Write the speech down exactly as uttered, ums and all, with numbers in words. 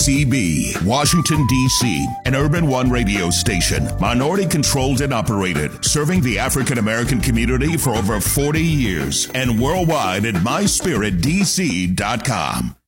C B, Washington, D C, an Urban One radio station, minority controlled and operated, serving the African American community for over forty years, and worldwide at my spirit d c dot com.